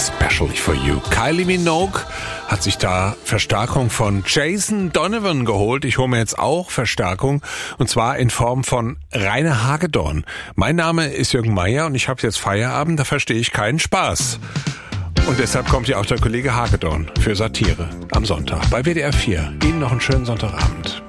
especially for you. Kylie Minogue hat sich da Verstärkung von Jason Donovan geholt. Ich hole mir jetzt auch Verstärkung, und zwar in Form von Rainer Hagedorn. Mein Name ist Jürgen Meier und ich habe jetzt Feierabend, da verstehe ich keinen Spaß. Und deshalb kommt ja auch der Kollege Hagedorn für Satire am Sonntag bei WDR 4. Ihnen noch einen schönen Sonntagabend.